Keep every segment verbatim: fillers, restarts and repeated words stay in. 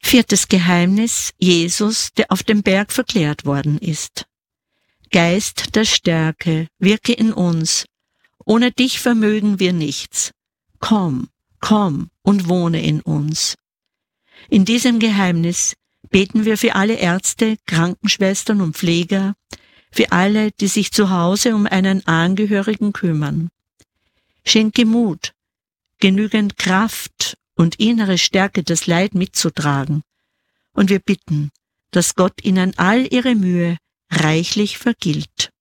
Viertes Geheimnis: Jesus, der auf dem Berg verklärt worden ist. Geist der Stärke, wirke in uns. Ohne dich vermögen wir nichts. Komm, komm und wohne in uns. In diesem Geheimnis beten wir für alle Ärzte, Krankenschwestern und Pfleger, für alle, die sich zu Hause um einen Angehörigen kümmern. Schenke Mut, genügend Kraft und innere Stärke, das Leid mitzutragen. Und wir bitten, dass Gott ihnen all ihre Mühe reichlich vergilt.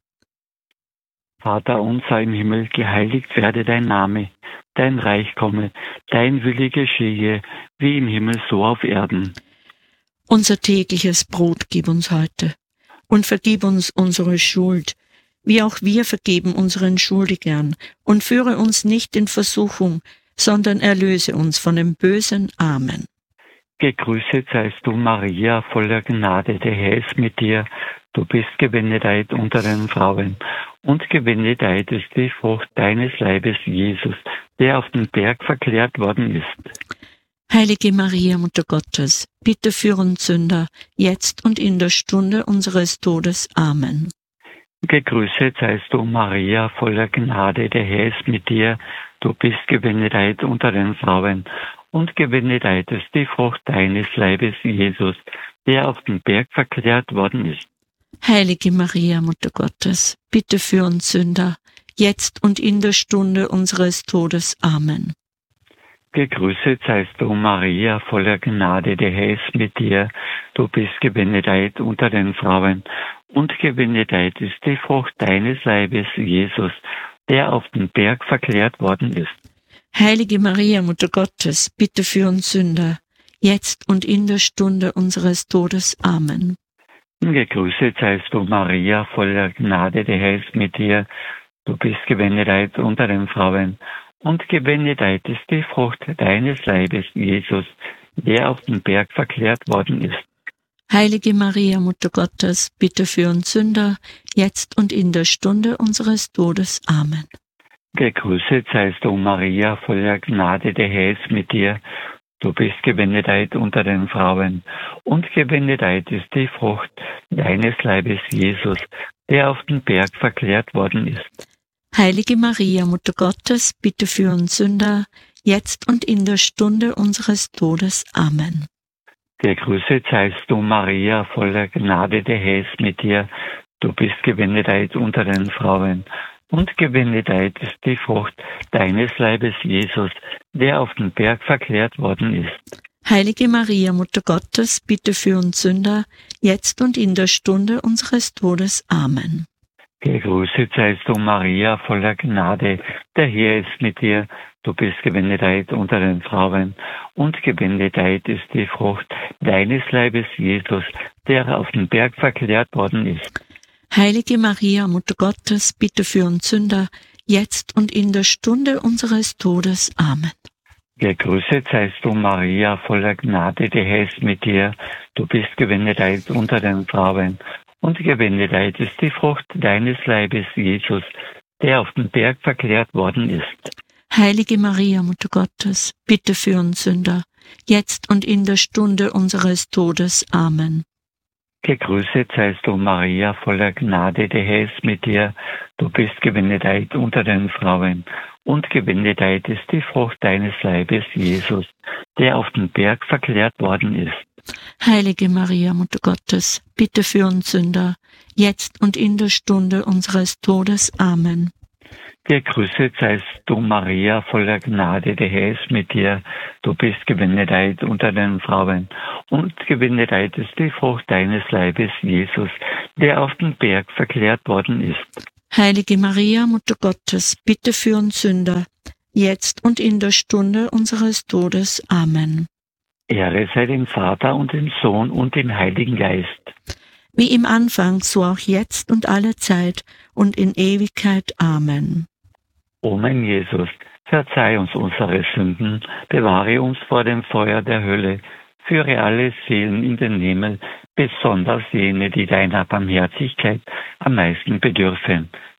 Vater unser im Himmel, geheiligt werde dein Name, dein Reich komme, dein Wille geschehe, wie im Himmel so auf Erden. Unser tägliches Brot gib uns heute und vergib uns unsere Schuld, wie auch wir vergeben unseren Schuldigern, und führe uns nicht in Versuchung, sondern erlöse uns von dem Bösen. Amen. Gegrüßet seist du, Maria, voller Gnade, der Herr ist mit dir. Du bist gebenedeit unter den Frauen, und gebenedeit ist die Frucht deines Leibes, Jesus, der auf dem Berg verklärt worden ist. Heilige Maria, Mutter Gottes, bitte für uns Sünder, jetzt und in der Stunde unseres Todes. Amen. Gegrüßet seist du, Maria, voller Gnade, der Herr ist mit dir. Du bist gebenedeit unter den Frauen, und gebenedeit ist die Frucht deines Leibes, Jesus, der auf dem Berg verklärt worden ist. Heilige Maria, Mutter Gottes, bitte für uns Sünder, jetzt und in der Stunde unseres Todes. Amen. Gegrüßet seist du, Maria, voller Gnade, der Herr ist mit dir. Du bist gebenedeit unter den Frauen, und gebenedeit ist die Frucht deines Leibes, Jesus, der auf dem Berg verklärt worden ist. Heilige Maria, Mutter Gottes, bitte für uns Sünder, jetzt und in der Stunde unseres Todes. Amen. Gegrüßet seist du, Maria, voller Gnade, der Herr ist mit dir. Du bist gebenedeit unter den Frauen, und gebenedeit ist die Frucht deines Leibes, Jesus, der auf dem Berg verklärt worden ist. Heilige Maria, Mutter Gottes, bitte für uns Sünder, jetzt und in der Stunde unseres Todes. Amen. Gegrüßet seist du, Maria, voller Gnade, der Herr ist mit dir. Du bist gebenedeit unter den Frauen, und gebenedeit ist die Frucht deines Leibes, Jesus, der auf dem Berg verklärt worden ist. Heilige Maria, Mutter Gottes, bitte für uns Sünder, jetzt und in der Stunde unseres Todes. Amen. Gegrüßet seist du, Maria, voller Gnade, der Herr ist mit dir. Du bist gebenedeit unter den Frauen, und gebenedeit ist die Frucht deines Leibes, Jesus, der auf dem Berg verklärt worden ist. Heilige Maria, Mutter Gottes, bitte für uns Sünder, jetzt und in der Stunde unseres Todes. Amen. Gegrüßet seist du, Maria, voller Gnade, der Herr ist mit dir. Du bist gebenedeit unter den Frauen, und gebenedeit ist die Frucht deines Leibes, Jesus, der auf dem Berg verklärt worden ist. Heilige Maria, Mutter Gottes, bitte für uns Sünder, jetzt und in der Stunde unseres Todes. Amen. Gegrüßet seist du, Maria, voller Gnade, der Herr ist mit dir. Du bist gebenedeit unter den Frauen, und gebenedeit ist die Frucht deines Leibes, Jesus, der auf dem Berg verklärt worden ist. Heilige Maria, Mutter Gottes, bitte für uns Sünder, jetzt und in der Stunde unseres Todes. Amen. Gegrüßet seist du, Maria, voller Gnade, der Herr ist mit dir. Du bist gebenedeit unter den Frauen, und gebenedeit ist die Frucht deines Leibes, Jesus, der auf dem Berg verklärt worden ist. Heilige Maria, Mutter Gottes, bitte für uns Sünder, jetzt und in der Stunde unseres Todes. Amen. Gegrüßet seist du, Maria, voller Gnade, der Herr ist mit dir. Du bist gebenedeit unter den Frauen, und gebenedeit ist die Frucht deines Leibes, Jesus, der auf dem Berg verklärt worden ist. Heilige Maria, Mutter Gottes, bitte für uns Sünder, jetzt und in der Stunde unseres Todes. Amen. Ehre sei dem Vater und dem Sohn und dem Heiligen Geist. Wie im Anfang, so auch jetzt und alle Zeit und in Ewigkeit. Amen. O mein Jesus, verzeih uns unsere Sünden, bewahre uns vor dem Feuer der Hölle, führe alle Seelen in den Himmel, besonders jene, die deiner Barmherzigkeit am meisten bedürfen.